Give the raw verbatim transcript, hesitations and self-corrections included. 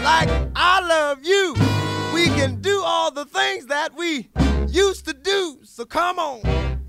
like I love you. We can do all the things that we used to do. So come on.